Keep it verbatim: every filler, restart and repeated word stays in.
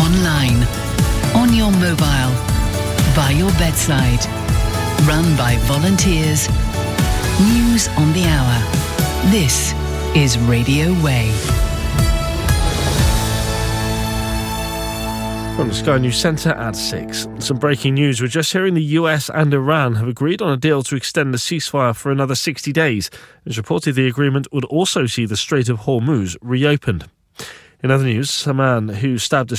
online, on your mobile, by your bedside. Run by volunteers. News on the hour. This is Radio Way. From the Sky News Centre at six. Some breaking news. We're just hearing the U S and Iran have agreed on a deal to extend the ceasefire for another sixty days. It's reported the agreement would also see the Strait of Hormuz reopened. In other news, a man who stabbed a